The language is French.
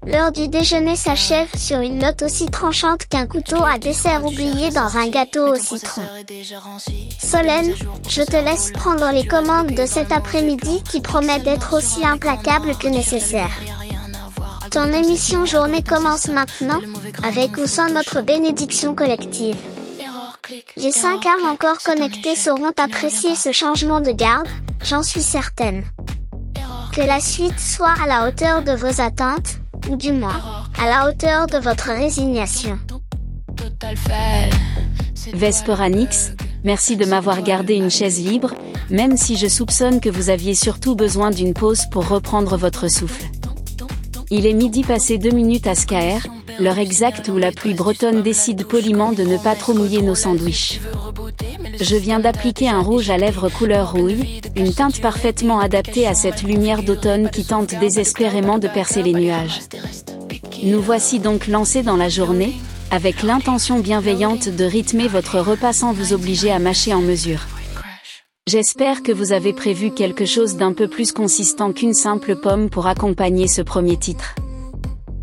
L'heure du déjeuner s'achève sur une note aussi tranchante qu'un couteau à dessert oublié dans un gâteau au citron. Solène, je te laisse prendre les commandes de cet après-midi qui promet d'être aussi implacable que nécessaire. Ton émission Journée commence maintenant, avec ou sans notre bénédiction collective. Les 5 âmes encore connectées sauront apprécier ce changement de garde, j'en suis certaine. Que la suite soit à la hauteur de vos attentes, ou du moins, à la hauteur de votre résignation. Vesperanix, merci de m'avoir gardé une chaise libre, même si je soupçonne que vous aviez surtout besoin d'une pause pour reprendre votre souffle. Il est midi passé 2 minutes à Skaer, l'heure exacte où la pluie bretonne décide poliment de ne pas trop mouiller nos sandwichs. Je viens d'appliquer un rouge à lèvres couleur rouille, une teinte parfaitement adaptée à cette lumière d'automne qui tente désespérément de percer les nuages. Nous voici donc lancés dans la journée, avec l'intention bienveillante de rythmer votre repas sans vous obliger à mâcher en mesure. J'espère que vous avez prévu quelque chose d'un peu plus consistant qu'une simple pomme pour accompagner ce premier titre.